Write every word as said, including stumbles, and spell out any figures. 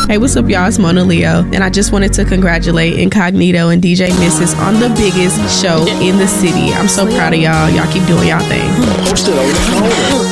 Hey, what's up, y'all? It's Mona Leo, and I just wanted to congratulate Incognito and D J Missus on the biggest show in the city. I'm so proud of y'all. Y'all keep doing y'all thing. Posted on the phone.